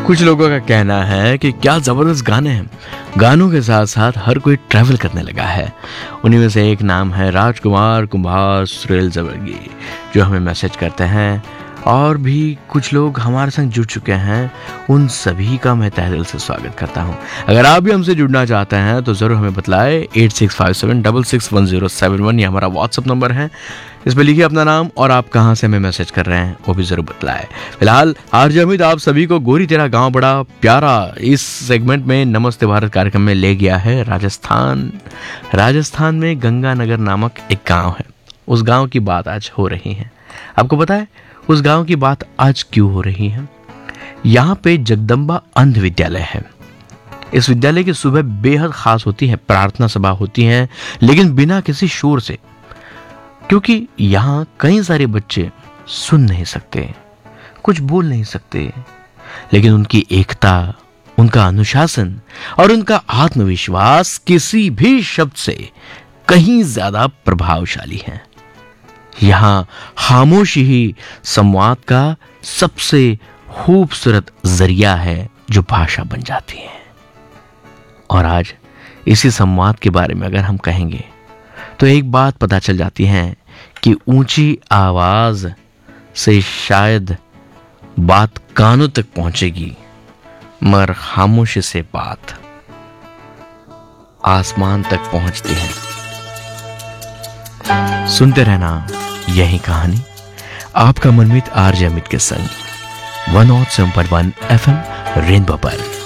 कुछ लोगों का कहना है कि क्या जबरदस्त गाने हैं। गानों के साथ साथ हर कोई ट्रैवल करने लगा है। उन्हीं में से एक नाम है राजकुमार कुंभार सुरेल जबरगी, जो हमें मैसेज करते हैं। और भी कुछ लोग हमारे संग जुड़ चुके हैं, उन सभी का मैं तहे दिल से स्वागत करता हूं। अगर आप भी हमसे जुड़ना चाहते हैं तो ज़रूर हमें बतलाएं। 8657661071 ये हमारा व्हाट्सअप नंबर है। इस पर लिखिए अपना नाम और आप कहां से हमें मैसेज कर रहे हैं वो भी जरूर बतलाएं। फिलहाल आरजे अमित आप सभी को गोरी तेरा गांव बड़ा प्यारा इस सेगमेंट में नमस्ते भारत कार्यक्रम में ले गया है राजस्थान में गंगानगर नामक एक गाँव है। उस गाँव की बात आज हो रही है। आपको पता है उस गांव की बात आज क्यों हो रही है? यहाँ पे जगदम्बा अंध विद्यालय है। इस विद्यालय की सुबह बेहद खास होती है। प्रार्थना सभा होती है, लेकिन बिना किसी शोर से, क्योंकि यहाँ कई सारे बच्चे सुन नहीं सकते, कुछ बोल नहीं सकते, लेकिन उनकी एकता, उनका अनुशासन और उनका आत्मविश्वास किसी भी शब्द से कहीं ज्यादा प्रभावशाली है। यहाँ खामोशी ही संवाद का सबसे खूबसूरत जरिया है जो भाषा बन जाती है। और आज इसी संवाद के बारे में अगर हम कहेंगे तो एक बात पता चल जाती है कि ऊंची आवाज से शायद बात कानों तक पहुंचेगी, मगर खामोशी से बात आसमान तक पहुंचती है। सुनते रहना यही कहानी, आपका मनमीत आरजे अमित के संग 107.1 FM रेनबो पर।